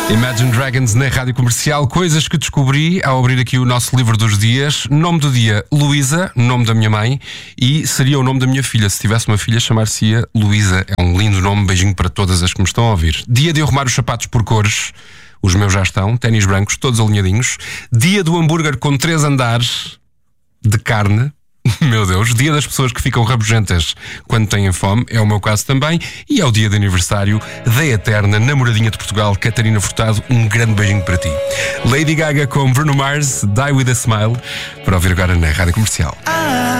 Imagine Dragons na Rádio Comercial, coisas que descobri ao abrir aqui o nosso livro dos dias. Nome do dia, Luísa, nome da minha mãe, e seria o nome da minha filha. Se tivesse uma filha, chamar-se-ia Luísa. É um lindo nome, beijinho para todas as que me estão a ouvir. Dia de eu arrumar os sapatos por cores, os meus já estão, ténis brancos, todos alinhadinhos. Dia do hambúrguer com 3 andares de carne. Meu Deus, dia das pessoas que ficam rabugentas quando têm fome, é o meu caso também. E é o dia de aniversário da eterna namoradinha de Portugal, Catarina Furtado. Um grande beijinho para ti. Lady Gaga com Bruno Mars, Die With A Smile, para ouvir agora na Rádio Comercial.